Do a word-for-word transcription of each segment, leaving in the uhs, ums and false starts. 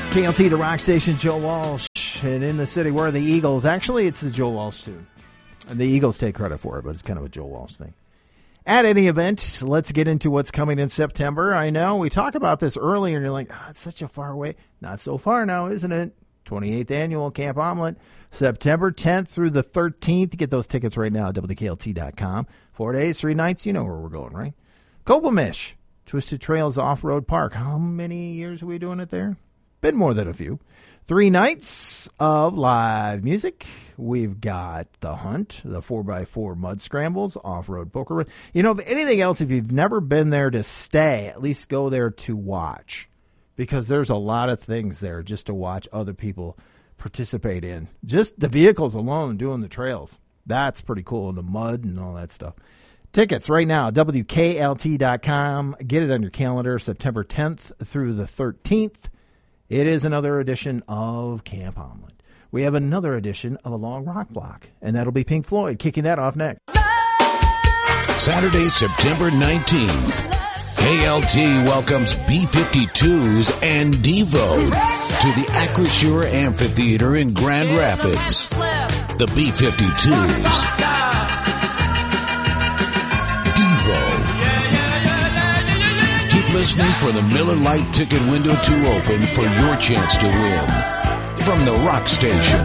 K L T, the rock station, Joe Walsh. And in the city, where are the Eagles? Actually, it's the Joe Walsh tune. And the Eagles take credit for it, but it's kind of a Joe Walsh thing. At any event, let's get into what's coming in September. I know we talked about this earlier, and you're like, oh, it's such a far away. Not so far now, isn't it? twenty-eighth Annual Camp Omelet, September tenth through the thirteenth. Get those tickets right now at W K L T dot com. Four days, three nights. You know where we're going, right? Copamish, Twisted Trails Off-Road Park. How many years are we doing it there? Been more than a few. Three nights of live music. We've got The Hunt, the four by four mud scrambles, off-road poker. You know, if anything else, if you've never been there to stay, at least go there to watch. Because there's a lot of things there just to watch other people participate in. Just the vehicles alone doing the trails. That's pretty cool. And the mud and all that stuff. Tickets right now, W K L T dot com. Get it on your calendar, September tenth through the thirteenth. It is another edition of Camp Omelet. We have another edition of A Long Rock Block, and that'll be Pink Floyd, kicking that off next. Saturday, September nineteenth, K L T welcomes B fifty-twos and Devo to the Acrisure Amphitheater in Grand Rapids. The B fifty-twos, listening for the Miller Lite ticket window to open for your chance to win. From the rock station,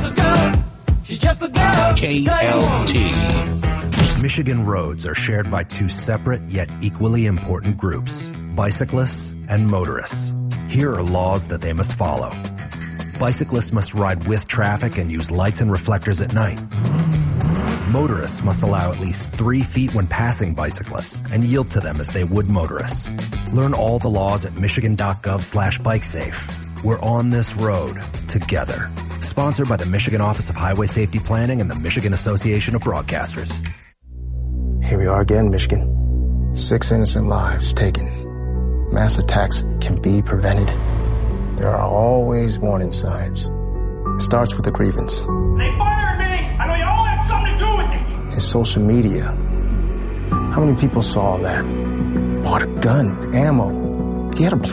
K L T. Michigan roads are shared by two separate yet equally important groups, bicyclists and motorists. Here are laws that they must follow. Bicyclists must ride with traffic and use lights and reflectors at night. Motorists must allow at least three feet when passing bicyclists and yield to them as they would motorists. Learn all the laws at michigan.gov slash bikesafe. We're on this road together. Sponsored by the Michigan Office of Highway Safety Planning and the Michigan Association of Broadcasters. Here we are again, Michigan. Six innocent lives taken. Mass attacks can be prevented. There are always warning signs. It starts with a grievance. They fired me! I know you all have something to do with it! His social media. How many people saw that? Bought a gun, ammo. He had a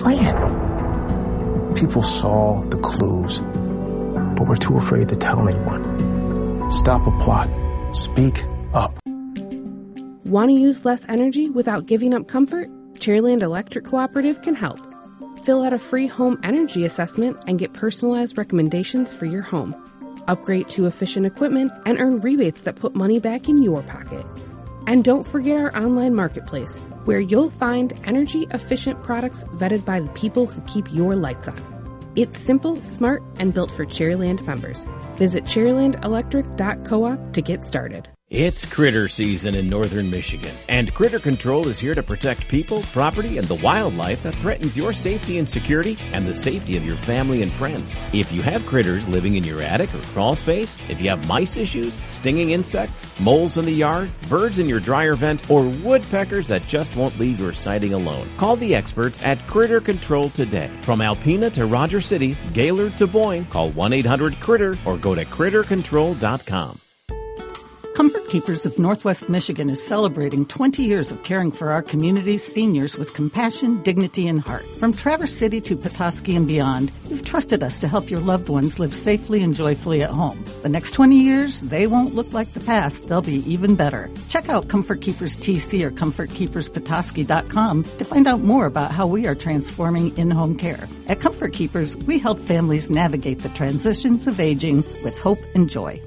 plan. People saw the clues, but were too afraid to tell anyone. Stop a plot. Speak up. Want to use less energy without giving up comfort? Cherryland Electric Cooperative can help. Fill out a free home energy assessment and get personalized recommendations for your home. Upgrade to efficient equipment and earn rebates that put money back in your pocket. And don't forget our online marketplace, where you'll find energy-efficient products vetted by the people who keep your lights on. It's simple, smart, and built for Cherryland members. Visit cherryland electric dot coop to get started. It's critter season in northern Michigan, and Critter Control is here to protect people, property, and the wildlife that threatens your safety and security and the safety of your family and friends. If you have critters living in your attic or crawl space, if you have mice issues, stinging insects, moles in the yard, birds in your dryer vent, or woodpeckers that just won't leave your siding alone, call the experts at Critter Control today. From Alpena to Rogers City, Gaylord to Boyne, call one eight hundred critter or go to critter control dot com. Comfort Keepers of Northwest Michigan is celebrating twenty years of caring for our community's seniors with compassion, dignity, and heart. From Traverse City to Petoskey and beyond, you've trusted us to help your loved ones live safely and joyfully at home. The next twenty years, they won't look like the past. They'll be even better. Check out Comfort Keepers T C or comfort keepers petoskey dot com to find out more about how we are transforming in-home care. At Comfort Keepers, we help families navigate the transitions of aging with hope and joy.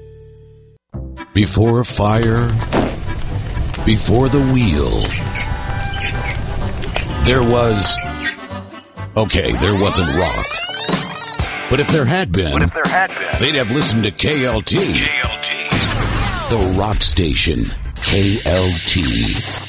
Before fire, before the wheel, there was... Okay, there wasn't rock. But if there had been, but if there had been they'd have listened to K L T. K L T. The rock station, K L T.